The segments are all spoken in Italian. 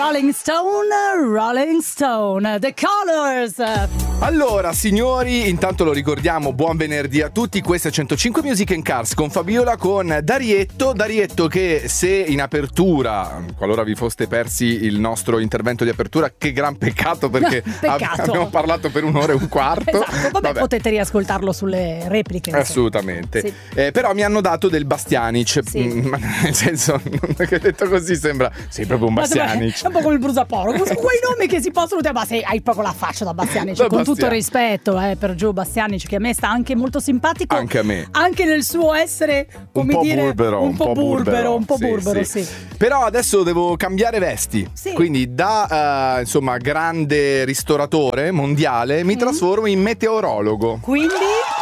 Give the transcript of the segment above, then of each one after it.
Rolling Stone, The Colors. Allora signori, intanto lo ricordiamo, buon venerdì a tutti, questa è 105 Music and Cars con Fabiola, con Darietto che se in apertura, qualora vi foste persi il nostro intervento di apertura, che gran peccato perché abbiamo parlato per un'ora e un quarto. Esatto, vabbè. Potete riascoltarlo sulle repliche. Assolutamente, sì. Però mi hanno dato del Bastianic, sì. Ma nel senso che detto così sembra, sei proprio un Bastianic. È un po' come il Brusaporro, quei nomi che si possono dire, ma hai proprio la faccia da Bastianic, con tutto il rispetto per Gio Bastianic, che a me sta anche molto simpatico, anche a me, anche nel suo essere un po' burbero, sì. Però adesso devo cambiare vesti, sì. Quindi da insomma grande ristoratore mondiale mi trasformo in meteorologo. Quindi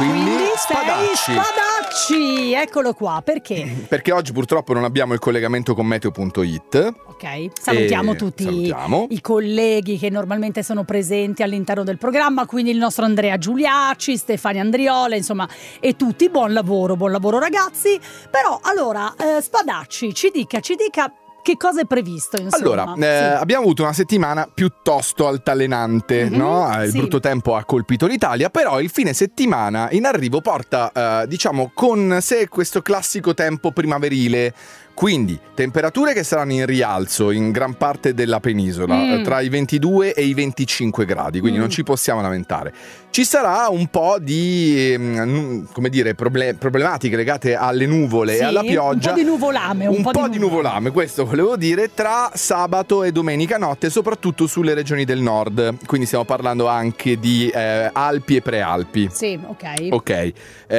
Spadacci, eccolo qua. Perché? Perché oggi purtroppo non abbiamo il collegamento con meteo.it. Ok, salutiamo tutti i colleghi che normalmente sono presenti all'interno del programma, quindi il nostro Andrea Giuliacci, Stefania Andriola, insomma, e tutti. Buon lavoro ragazzi. Però allora Spadacci ci dica che cosa è previsto, insomma. Allora, abbiamo avuto una settimana piuttosto altalenante, no? Il brutto tempo ha colpito l'Italia, però il fine settimana in arrivo porta, diciamo, con sé questo classico tempo primaverile. Quindi temperature che saranno in rialzo in gran parte della penisola, tra i 22 e i 25 gradi, quindi non ci possiamo lamentare. Ci sarà un po' di, come dire, problematiche legate alle nuvole e alla pioggia. Un po' di nuvolame, questo volevo dire, tra sabato e domenica notte, soprattutto sulle regioni del nord. Quindi stiamo parlando anche di Alpi e Prealpi. Sì, ok.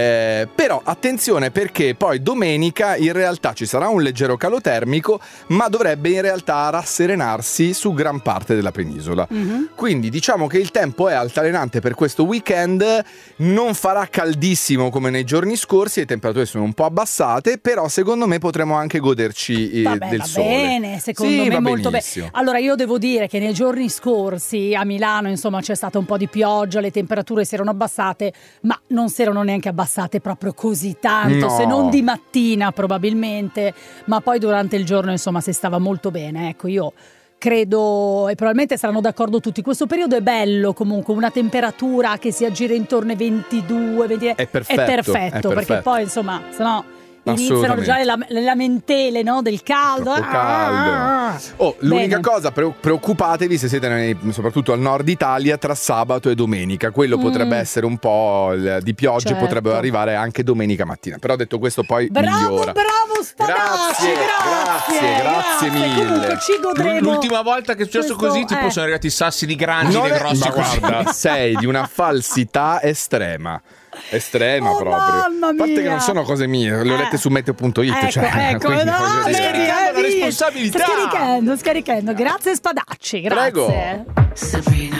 Però attenzione, perché poi domenica in realtà ci sarà un leggero calo termico, ma dovrebbe in realtà rasserenarsi su gran parte della penisola. Quindi diciamo che il tempo è altalenante per questo weekend, non farà caldissimo come nei giorni scorsi, le temperature sono un po' abbassate, però secondo me potremo anche goderci del sole. Va bene, secondo me molto bene. Allora io devo dire che nei giorni scorsi a Milano, insomma, c'è stata un po' di pioggia, le temperature si erano abbassate, ma non si erano neanche abbassate proprio così tanto, se non di mattina probabilmente, ma poi durante il giorno insomma si stava molto bene. Ecco, io credo, e probabilmente saranno d'accordo tutti, questo periodo è bello comunque, una temperatura che si aggira intorno ai 22, 23, è perfetto, perché poi insomma sennò iniziano già le lamentele, no, del caldo. Troppo caldo. L'unica cosa, preoccupatevi se siete soprattutto al nord Italia tra sabato e domenica. Quello potrebbe essere un po' di piogge, potrebbero arrivare anche domenica mattina. Però detto questo poi migliora. Bravo Spadacci, grazie mille. Comunque ci godremo. L'ultima volta che è successo così tipo sono arrivati sassi di grandi dei grossi. Ma guarda, sei di una falsità estrema proprio. Mamma mia. A parte che non sono cose mie, le ho lette su meteo.it. Ecco, stai scaricando la responsabilità. Sto scaricando. Grazie Spadacci, grazie. Prego.